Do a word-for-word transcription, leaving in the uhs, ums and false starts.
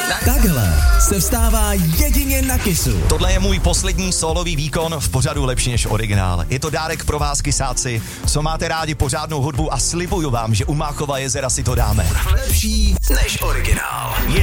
Takhle se vstává jedině na Kissu. Tohle je můj poslední solový výkon v pořadu Lepší než originál. Je to dárek pro vás, kysáci, co máte rádi pořádnou hudbu a slibuju vám, že u Máchova jezera si to dáme. Lepší než originál.